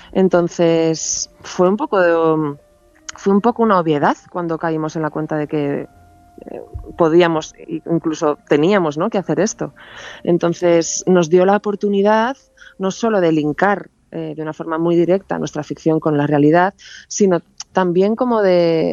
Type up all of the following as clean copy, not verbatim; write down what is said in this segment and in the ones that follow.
Entonces fue un poco una obviedad cuando caímos en la cuenta de que podíamos, incluso teníamos, ¿no?, que hacer esto. Entonces nos dio la oportunidad no solo de linkar de una forma muy directa nuestra ficción con la realidad, sino también como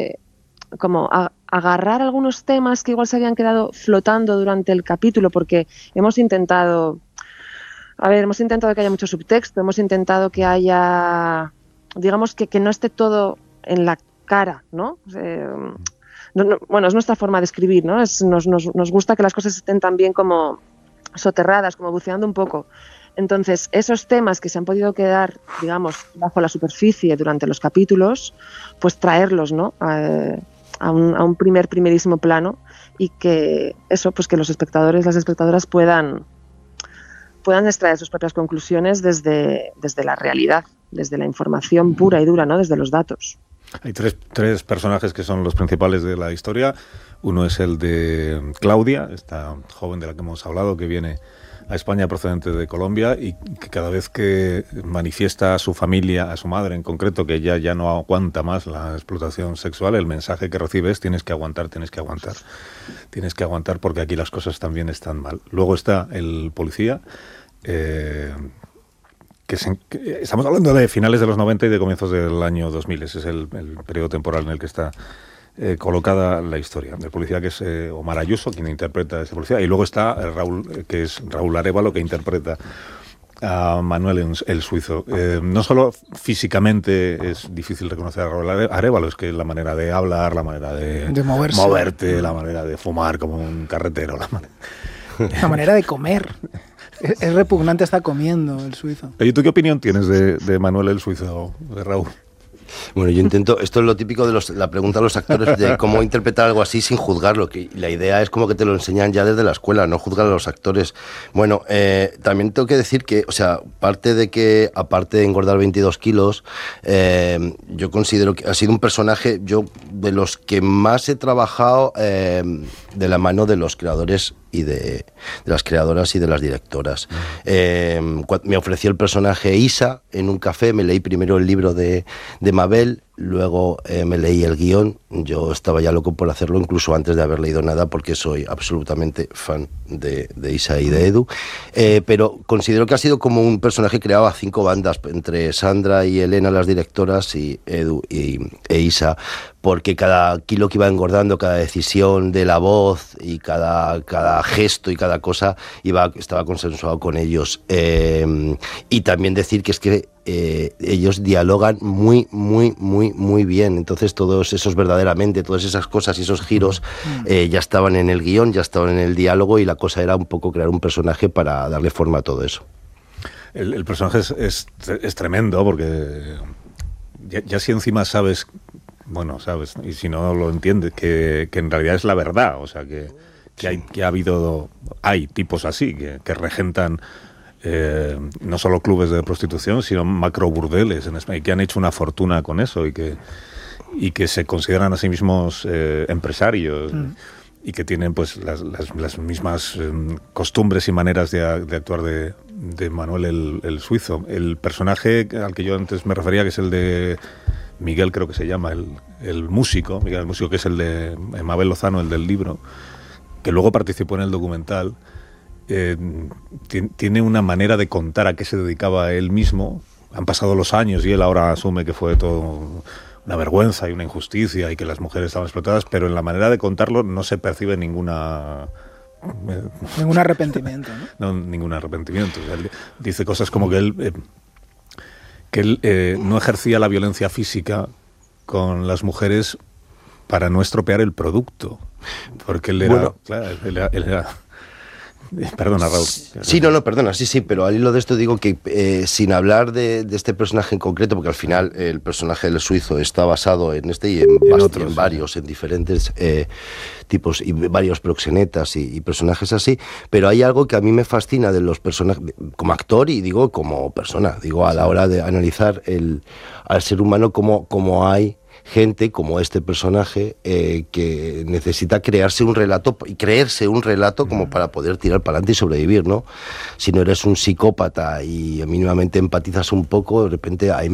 agarrar algunos temas que igual se habían quedado flotando durante el capítulo, porque hemos intentado que haya mucho subtexto, hemos intentado que haya, digamos, que no esté todo en la cara, ¿no? Bueno, es nuestra forma de escribir, ¿no? Nos gusta que las cosas estén también como soterradas, como buceando un poco. Entonces, esos temas que se han podido quedar, digamos, bajo la superficie durante los capítulos, pues traerlos, ¿no?, a un primerísimo plano, y que eso, pues que los espectadores, las espectadoras puedan extraer sus propias conclusiones desde la realidad, desde la información pura y dura, ¿no?, desde los datos. Hay tres personajes que son los principales de la historia. Uno es el de Claudia, esta joven de la que hemos hablado, que viene a España procedente de Colombia y que cada vez que manifiesta a su familia, a su madre en concreto, que ella ya no aguanta más la explotación sexual, el mensaje que recibe es: tienes que aguantar porque aquí las cosas también están mal. Luego está el policía, estamos hablando de finales de los 90 y de comienzos del año 2000. Ese es el periodo temporal en el que está colocada la historia. El policía, que es Omar Ayuso, quien interpreta a ese policía, y luego está Raúl, que es Raúl Arévalo, que interpreta a Manuel el Suizo. No solo físicamente es difícil reconocer a Raúl Arévalo, es que la manera de hablar, la manera de moverte, la manera de fumar como un carretero, la manera de comer. Es repugnante estar comiendo el suizo. Oye, ¿tú qué opinión tienes de Manuel el Suizo, de Raúl? Bueno, yo intento, esto es lo típico de la pregunta a los actores de cómo interpretar algo así sin juzgarlo, que la idea es como que te lo enseñan ya desde la escuela, no juzgar a los actores. Bueno, también tengo que decir que, o sea, aparte de engordar 22 kilos, yo considero que ha sido un personaje, yo, de los que más he trabajado de la mano de los creadores y de las creadoras y de las directoras. Me ofreció el personaje Isa en un café, me leí primero el libro de Mabel, luego me leí el guión. Yo estaba ya loco por hacerlo, incluso antes de haber leído nada, porque soy absolutamente fan de Isa y de Edu, pero considero que ha sido como un personaje creado a 5 bandas, entre Sandra y Elena, las directoras, y Edu e Isa, porque cada kilo que iba engordando, cada decisión de la voz y cada gesto y cada cosa estaba consensuado con ellos. Y también decir que es que ellos dialogan muy, muy, muy, muy bien. Entonces todas esas cosas y esos giros ya estaban en el guión, ya estaban en el diálogo, y la cosa era un poco crear un personaje para darle forma a todo eso. El personaje es tremendo, porque ya si encima sabes, y si no lo entiendes, que en realidad es la verdad, o sea, hay tipos así que regentan no solo clubes de prostitución, sino macroburdeles en España, y que han hecho una fortuna con eso, y que se consideran a sí mismos empresarios, y que tienen pues las mismas costumbres y maneras de actuar de Manuel el Suizo. El personaje al que yo antes me refería, que es el de Miguel, creo que se llama, el músico, Miguel el músico, que es el de Mabel Lozano, el del libro, que luego participó en el documental, tiene una manera de contar a qué se dedicaba él mismo. Han pasado los años y él ahora asume que fue todo una vergüenza y una injusticia y que las mujeres estaban explotadas, pero en la manera de contarlo no se percibe ningún arrepentimiento, ¿no? No, ningún arrepentimiento. O sea, él dice cosas como que él no ejercía la violencia física con las mujeres para no estropear el producto, porque él era... Él era perdona, Raúl. Sí, perdona, sí, pero al hilo de esto digo que sin hablar de este personaje en concreto, porque al final el personaje del Suizo está basado en este y en varios, en diferentes tipos y varios proxenetas y personajes así, pero hay algo que a mí me fascina de los personajes, como actor y digo como persona, a la hora de analizar al ser humano, como hay gente como este personaje que necesita creerse un relato como para poder tirar para adelante y sobrevivir, ¿no? Si no eres un psicópata y mínimamente empatizas un poco, de repente ahí